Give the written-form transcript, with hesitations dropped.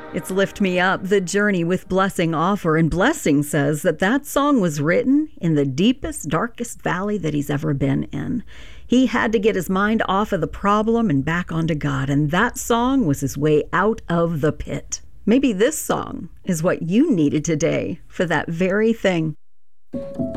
It's Lift Me Up, the journey with Blessing Offor. And Blessing says that song was written in the deepest, darkest valley that he's ever been in. He had to get his mind off of the problem and back onto God. And that song was his way out of the pit. Maybe this song is what you needed today for that very thing.